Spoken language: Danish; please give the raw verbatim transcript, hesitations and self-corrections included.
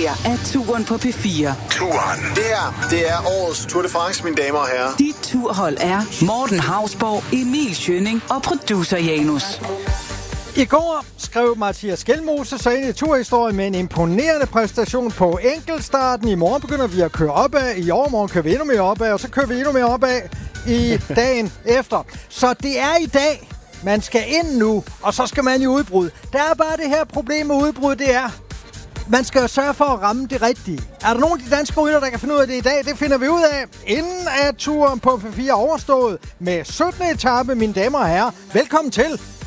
her er Touren på P fire. Touren. Det her, det er årets Tour de France, mine damer og herrer. Dit turhold er Morten Hausborg, Emil Schønning og producer Janus. I går skrev Mathias Skjelmose sig ind i turhistorien med en imponerende præstation på enkeltstarten. I morgen begynder vi at køre opad. I overmorgen kører vi endnu mere opad, og så kører vi endnu mere opad i dagen efter. Så det er i dag, man skal ind nu, og så skal man i udbrud. Der er bare det her problem med udbrud, det er, man skal jo sørge for at ramme det rigtige. Er der nogen af de danske rytter, der kan finde ud af det i dag? Det finder vi ud af, inden at turen på P fire overstået med syttende etape, mine damer og herrer. Velkommen til.